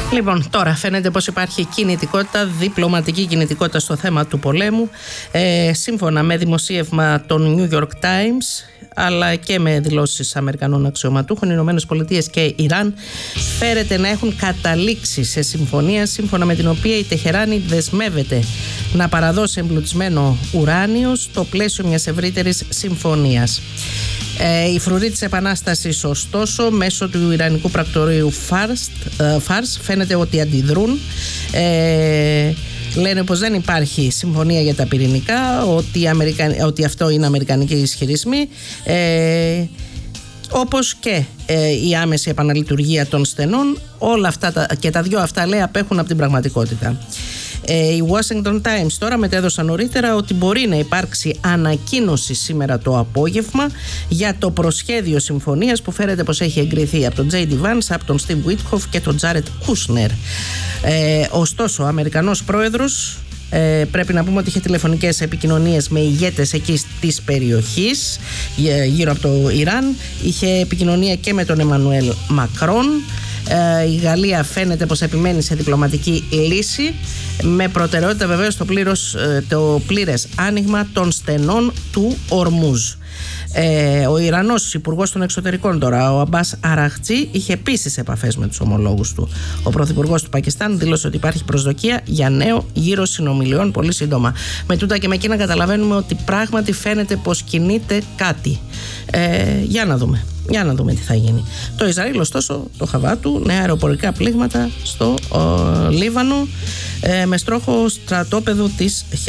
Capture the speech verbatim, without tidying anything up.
Λοιπόν, τώρα φαίνεται πως υπάρχει κινητικότητα, διπλωματική κινητικότητα στο θέμα του πολέμου. Ε, σύμφωνα με δημοσίευμα των New York Times, αλλά και με δηλώσεις Αμερικανών αξιωματούχων, οι Ηνωμένες Πολιτείες και Ιράν φέρεται να έχουν καταλήξει σε συμφωνία σύμφωνα με την οποία η Τεχεράνη δεσμεύεται να παραδώσει εμπλουτισμένο ουράνιο στο πλαίσιο μιας ευρύτερης συμφωνίας. Ε, η φρουροί της Επανάστασης, ωστόσο, μέσω του Ιρανικού πρακτορείου Φάρς, φαίνεται ότι αντιδρούν. Ε, λένε πως δεν υπάρχει συμφωνία για τα πυρηνικά, ότι, Αμερικα... ότι αυτό είναι αμερικανικοί ισχυρισμοί, ε, όπως και ε, η άμεση επαναλειτουργία των στενών. Όλα αυτά τα, και τα δυο αυτά, λέει, απέχουν από την πραγματικότητα. Ε, οι Washington Times τώρα μετέδωσαν νωρίτερα ότι μπορεί να υπάρξει ανακοίνωση σήμερα το απόγευμα για το προσχέδιο συμφωνίας που φέρεται πως έχει εγκριθεί από τον τζέι ντι Vance, από τον Steve Witkoff και τον Jared Kushner. Ε, ωστόσο, ο Αμερικανός πρόεδρος, Ε, πρέπει να πούμε ότι είχε τηλεφωνικές επικοινωνίες με ηγέτες εκεί της περιοχής γύρω από το Ιράν. Είχε επικοινωνία και με τον Εμμανουέλ Μακρόν. Ε, η Γαλλία φαίνεται πως επιμένει σε διπλωματική λύση, με προτεραιότητα βεβαίως το, πλήρως, το πλήρες άνοιγμα των στενών του Ορμούζ. Ε, ο Ιρανός υπουργός των εξωτερικών τώρα, ο Αμπάς Αραχτζή, είχε επίσης επαφές με τους ομολόγους του. Ο πρωθυπουργός του Πακιστάν δήλωσε ότι υπάρχει προσδοκία για νέο γύρο συνομιλιών πολύ σύντομα. Με τούτα και με εκείνα καταλαβαίνουμε ότι πράγματι φαίνεται πως κινείται κάτι. Ε, για να δούμε. Για να δούμε τι θα γίνει. Το Ισραήλ, ωστόσο, το χαβά του, νέα αεροπορικά πλήγματα στο ο, Λίβανο, ε, με στόχο στρατόπεδο της